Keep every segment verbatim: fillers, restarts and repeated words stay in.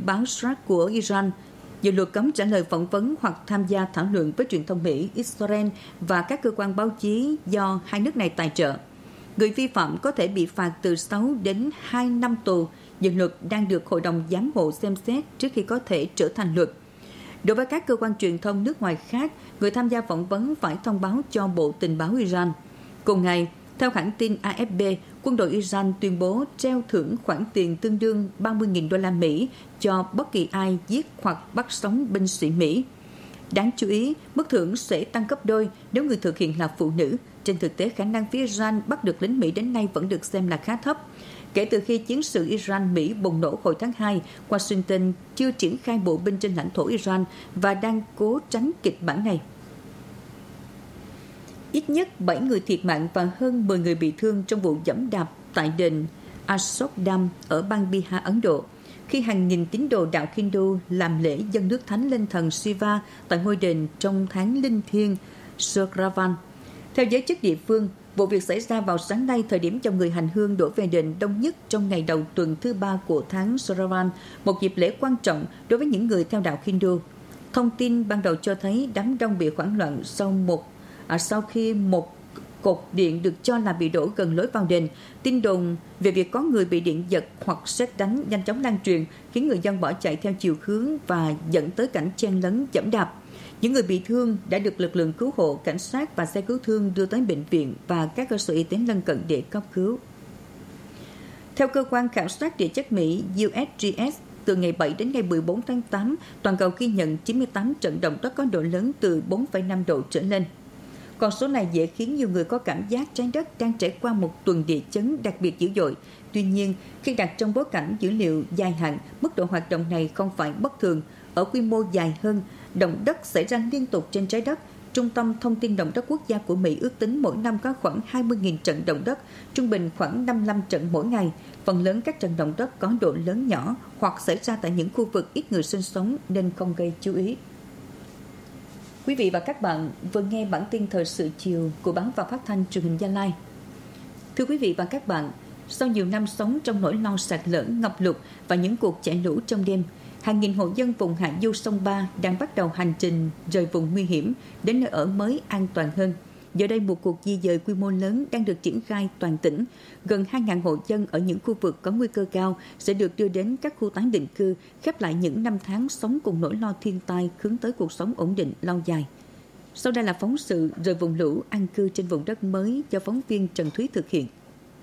báo Sharq của Iran. Dự luật cấm trả lời phỏng vấn hoặc tham gia thảo luận với truyền thông Mỹ, Israel và các cơ quan báo chí do hai nước này tài trợ. Người vi phạm có thể bị phạt từ sáu đến hai năm tù. Dự luật đang được Hội đồng Giám hộ xem xét trước khi có thể trở thành luật. Đối với các cơ quan truyền thông nước ngoài khác, người tham gia phỏng vấn phải thông báo cho Bộ Tình báo Iran. Cùng ngày, theo hãng tin a ép pê, quân đội Iran tuyên bố treo thưởng khoản tiền tương đương ba mươi nghìn đô la Mỹ cho bất kỳ ai giết hoặc bắt sống binh sĩ Mỹ. Đáng chú ý, mức thưởng sẽ tăng gấp đôi nếu người thực hiện là phụ nữ. Trên thực tế, khả năng phía Iran bắt được lính Mỹ đến nay vẫn được xem là khá thấp. Kể từ khi chiến sự Iran-Mỹ bùng nổ hồi tháng hai, Washington chưa triển khai bộ binh trên lãnh thổ Iran và đang cố tránh kịch bản này. Ít nhất bảy người thiệt mạng và hơn mười người bị thương trong vụ giẫm đạp tại đền Ashokdam ở bang Bihar, Ấn Độ, khi hàng nghìn tín đồ đạo Hindu làm lễ dâng nước thánh lên thần Shiva tại ngôi đền trong tháng linh thiêng Shravan. Theo giới chức địa phương, vụ việc xảy ra vào sáng nay, thời điểm dòng người hành hương đổ về đền đông nhất trong ngày đầu tuần thứ ba của tháng Shravan, một dịp lễ quan trọng đối với những người theo đạo Hindu. Thông tin ban đầu cho thấy đám đông bị hoảng loạn sau một à, sau khi một cột điện được cho là bị đổ gần lối vào đền. Tin đồn về việc có người bị điện giật hoặc sét đánh nhanh chóng lan truyền, khiến người dân bỏ chạy theo chiều hướng và dẫn tới cảnh chen lấn giẫm đạp. Những người bị thương đã được lực lượng cứu hộ, cảnh sát và xe cứu thương đưa tới bệnh viện và các cơ sở y tế lân cận để cấp cứu. Theo cơ quan khảo sát địa chất Mỹ U S G S, từ ngày bảy đến ngày mười bốn tháng tám, toàn cầu ghi nhận chín mươi tám trận động đất có độ lớn từ bốn phẩy năm độ trở lên. Con số này dễ khiến nhiều người có cảm giác trái đất đang trải qua một tuần địa chấn đặc biệt dữ dội. Tuy nhiên, khi đặt trong bối cảnh dữ liệu dài hạn, mức độ hoạt động này không phải bất thường. Ở quy mô dài hơn, động đất xảy ra liên tục trên trái đất. Trung tâm Thông tin Động đất Quốc gia của Mỹ ước tính mỗi năm có khoảng hai mươi nghìn trận động đất, trung bình khoảng năm mươi lăm trận mỗi ngày. Phần lớn các trận động đất có độ lớn nhỏ hoặc xảy ra tại những khu vực ít người sinh sống nên không gây chú ý. Quý vị và các bạn vừa nghe bản tin thời sự chiều của báo và phát thanh truyền hình Gia Lai. Thưa quý vị và các bạn, sau nhiều năm sống trong nỗi lo sạt lở, ngập lụt và những cuộc chạy lũ trong đêm, hàng nghìn hộ dân vùng hạ du sông Ba đang bắt đầu hành trình rời vùng nguy hiểm đến nơi ở mới an toàn hơn. Giờ đây, một cuộc di dời quy mô lớn đang được triển khai toàn tỉnh. Gần hai nghìn hộ dân ở những khu vực có nguy cơ cao sẽ được đưa đến các khu tái định cư, khép lại những năm tháng sống cùng nỗi lo thiên tai, hướng tới cuộc sống ổn định lâu dài. Sau đây là phóng sự rời vùng lũ an cư trên vùng đất mới do phóng viên Trần Thúy thực hiện.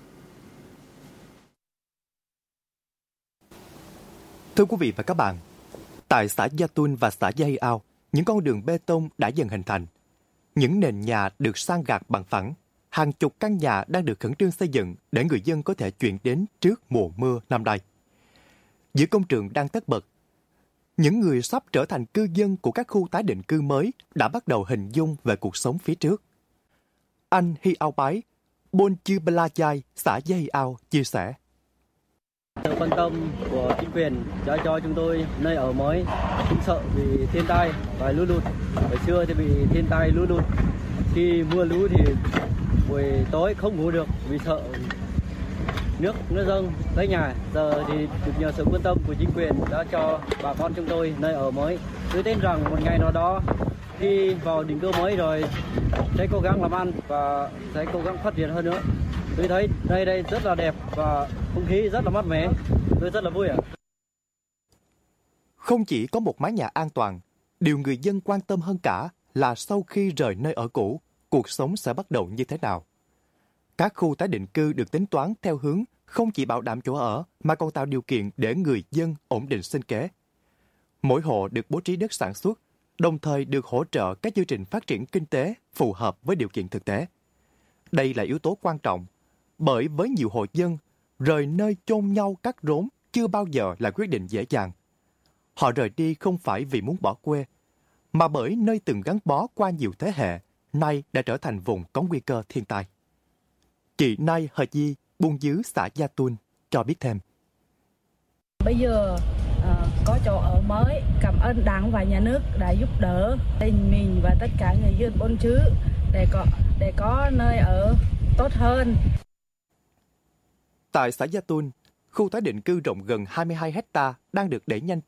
Thưa quý vị và các bạn, tại xã Gia Tun và xã Gia Hy Ao, những con đường bê tông đã dần hình thành. Những nền nhà được san gạt bằng phẳng, hàng chục căn nhà đang được khẩn trương xây dựng để người dân có thể chuyển đến trước mùa mưa năm nay. Giữa công trường đang tất bật, những người sắp trở thành cư dân của các khu tái định cư mới đã bắt đầu hình dung về cuộc sống phía trước. Anh Hy Ao Bái, Bon Chư Bla Chai, xã Gia Hy Ao chia sẻ. Sự quan tâm của chính quyền cho cho chúng tôi nơi ở mới, không sợ vì thiên tai và lũ lụt. Hồi xưa thì bị thiên tai lũ lụt, khi mưa lũ thì buổi tối không ngủ được vì sợ nước nó dâng tới nhà. Giờ thì được nhờ sự quan tâm của chính quyền đã cho bà con chúng tôi nơi ở mới. Tôi tin rằng một ngày nào đó khi vào định cư mới rồi sẽ cố gắng làm ăn và sẽ cố gắng phát triển hơn nữa. Tôi thấy đây đây rất là đẹp và không khí rất là mát mẻ. Tôi rất là vui ạ. Không chỉ có một mái nhà an toàn, điều người dân quan tâm hơn cả là sau khi rời nơi ở cũ, cuộc sống sẽ bắt đầu như thế nào. Các khu tái định cư được tính toán theo hướng không chỉ bảo đảm chỗ ở mà còn tạo điều kiện để người dân ổn định sinh kế. Mỗi hộ được bố trí đất sản xuất, đồng thời được hỗ trợ các chương trình phát triển kinh tế phù hợp với điều kiện thực tế. Đây là yếu tố quan trọng, bởi với nhiều hộ dân, rời nơi chôn nhau cắt rốn chưa bao giờ là quyết định dễ dàng. Họ rời đi không phải vì muốn bỏ quê, mà bởi nơi từng gắn bó qua nhiều thế hệ, nay đã trở thành vùng có nguy cơ thiên tai. Chị Nai Hờ Di, buôn dứ xã Gia Tun, cho biết thêm. Bây giờ uh, có chỗ ở mới, cảm ơn Đảng và Nhà nước đã giúp đỡ tình mình và tất cả người dân Buôn Chứ để có, để có nơi ở tốt hơn. Tại xã Gia Tun, khu tái định cư rộng gần hai mươi hai héc ta đang được đẩy nhanh